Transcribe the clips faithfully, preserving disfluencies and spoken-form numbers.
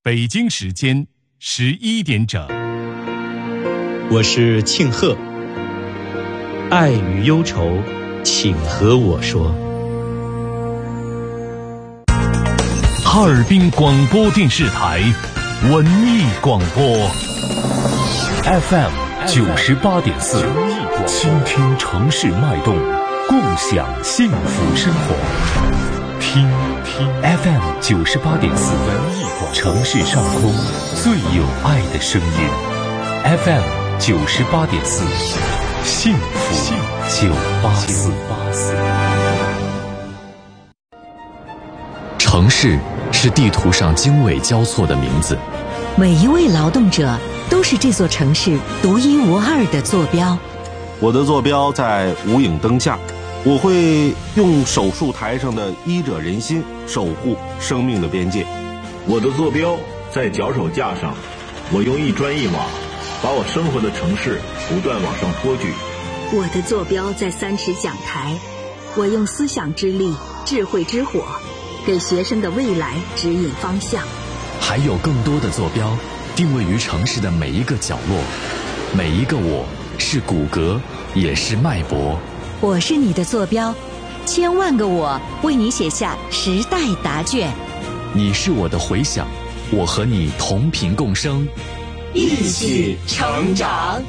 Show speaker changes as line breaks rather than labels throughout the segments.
北京时间十一点整。
我是庆贺，爱与忧愁，请和我说。
哈尔滨广播电视台文艺广播 F M 九十八点四，倾听城市脉动，共享幸福生活。听听 F M 九十八点四，城市上空最有爱的声音。F M 九十八点四，幸福九八四。城市是地图上经纬交错的名字，
每一位劳动者都是这座城市独一无二的坐标。
我的坐标在无影灯下，我会用手术台上的医者仁心守护生命的边界。
我的坐标在脚手架上，我用一砖一瓦把我生活的城市不断往上托举。
我的坐标在三尺讲台，我用思想之力、智慧之火给学生的未来指引方向。
还有更多的坐标定位于城市的每一个角落，每一个我是骨骼，也是脉搏。
我是你的坐标，千万个我为你写下时代答卷。
你是我的回响，我和你同频共生，
一起成长。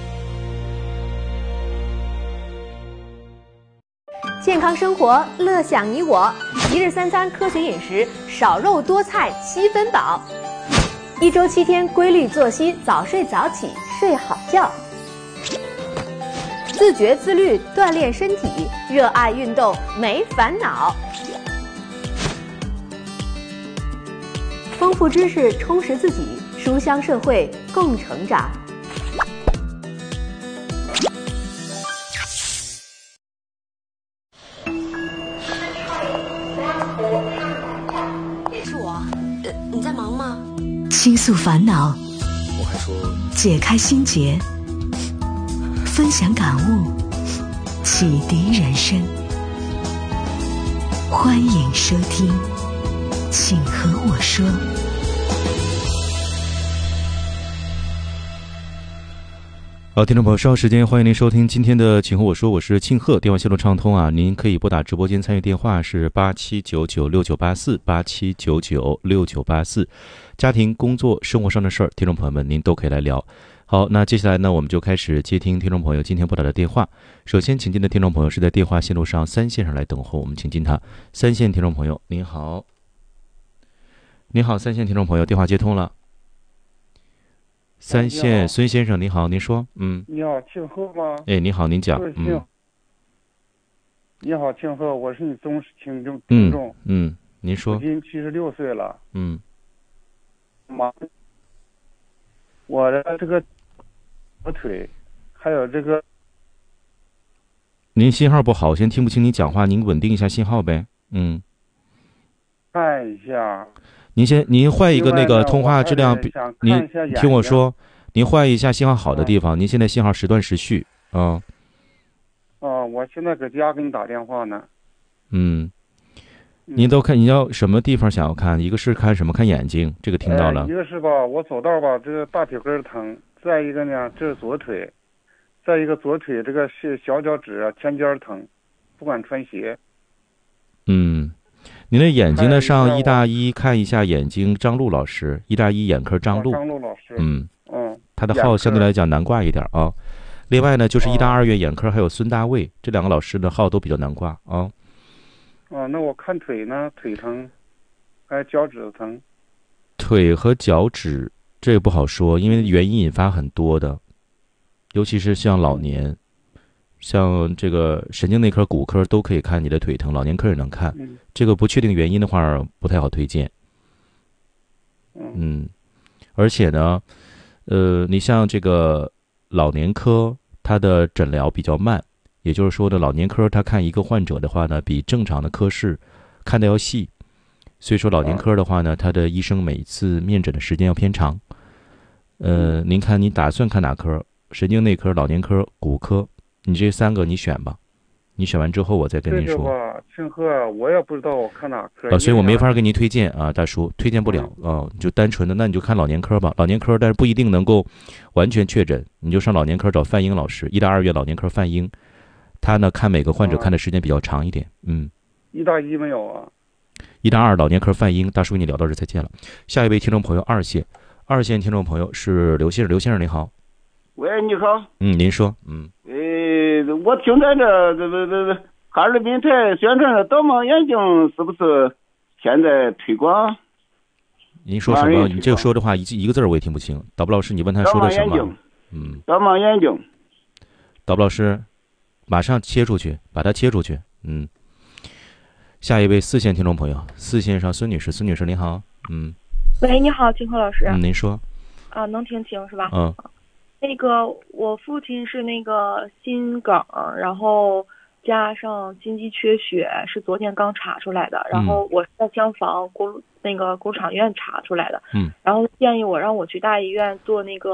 健康生活，乐享你我。一日三餐科学饮食，少肉多菜七分饱。一周七天规律作息，早睡早起，睡好觉。自觉自律，锻炼身体，热爱运动，没烦恼。丰富知识，充实自己，书香社会，共成长。
是我，呃，你在忙吗？
倾诉烦恼，
我还说
解开心结，分享感悟，启迪人生。欢迎收听，请和我说。
好，听众朋友，稍后时间欢迎您收听今天的请和我说，我是庆贺。电话线路畅通啊，您可以拨打直播间参与电话是八七九九六九八四八七九九六九八四，家庭、工作、生活上的事儿，听众朋友们您都可以来聊。好，那接下来呢，我们就开始接听听众朋友今天拨打的电话。首先请进的听众朋友是在电话线路上三线上来等候，我们请进他。三线听众朋友您好。您好，三线听众朋友，电话接通了。三线孙先生，你好，您说。嗯，
你好，庆贺吗？
哎，你好，您讲。嗯，
你好，庆贺，我是你忠实听众。听众，
嗯，嗯您说。
我今七十六岁了。
嗯。
妈，我的这个左腿，还有这个。
您信号不好，我先听不清你讲话，您稳定一下信号呗。嗯。
看一下。
您先，您换一个那个通话质量，您听我说，您换一下信号好的地方。您现在信号时断时续啊。
哦，我现在搁家给你打电话呢。
嗯，您都看，你要什么地方想要看？一个是看什么？看眼睛，这个听到了。
一个是吧，我走道吧，这个大腿根疼；再一个呢，这是左腿；再一个左腿这个是小脚趾啊前尖疼，不管穿鞋。
嗯。您的眼睛呢？上医大一看一下眼睛，张璐老师，医大一眼科张璐。
张璐老师。
嗯
嗯，
他的号相对来讲难挂一点啊。另外呢，就是医大二院眼科还有孙大卫这两个老师的号都比较难挂啊。
哦，那我看腿呢，腿疼，还有脚趾疼。
腿和脚趾这个不好说，因为原因引发很多的，尤其是像老年。像这个神经内科、骨科都可以看你的腿疼，老年科也能看。
嗯、
这个不确定原因的话，不太好推荐。嗯，而且呢，呃，你像这个老年科，它的诊疗比较慢，也就是说呢，老年科他看一个患者的话呢，比正常的科室看得要细，所以说老年科的话呢，他的医生每次面诊的时间要偏长。呃，您看你打算看哪科？神经内科、老年科、骨科？你这三个你选吧。 你选完之后我再跟您说。
这个吧，庆贺我也不知道我看哪科。
啊，所以我没法给您推荐啊，大叔，推荐不了啊，就单纯的那你就看老年科吧，老年科，但是不一定能够完全确诊，你就上老年科找范英老师，一到二月老年科范英，他呢看每个患者看的时间比较长一点，嗯。
一大一没有啊？
一大二老年科范英，大叔跟你聊到这再见了。下一位听众朋友二线，二线听众朋友是刘先生，刘先生您好。
喂，你好。
嗯，您说，嗯。
呃，我听在这这这这这哈尔滨台宣传的导盲眼镜是不是现在推广？
您说什么？你这个说的话一一个字我也听不清。导播老师，你问他说的什么？嗯，
导盲眼镜。
导播老师，马上切出去，把它切出去。嗯。下一位四线听众朋友，四线上孙女士，孙女士您好，嗯。
喂，你好，金科老师。
嗯，您说。
啊，能听清是吧？
嗯。
那个，我父亲是那个心梗，然后加上心肌缺血，是昨天刚查出来的。然后我是在厢房骨那个骨场医院查出来的。
嗯。
然后建议我让我去大医院做那个。